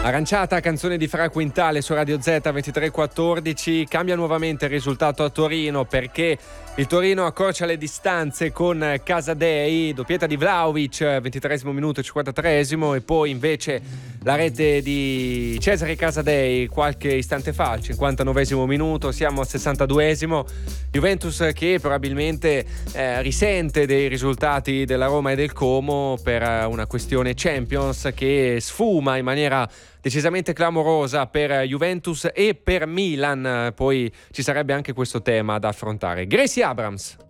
Aranciata, canzone di Fra Quintale su Radio Z 23:14. Cambia nuovamente il risultato a Torino perché il Torino accorcia le distanze con Casadei, doppietta di Vlahovic, 23esimo minuto e 53esimo, e poi invece la rete di Cesare Casadei qualche istante fa, al 59esimo minuto. Siamo al 62esimo. Juventus che probabilmente risente dei risultati della Roma e del Como per una questione Champions che sfuma in maniera decisamente clamorosa per Juventus e per Milan. Poi ci sarebbe anche questo tema da affrontare. Gracie Abrams.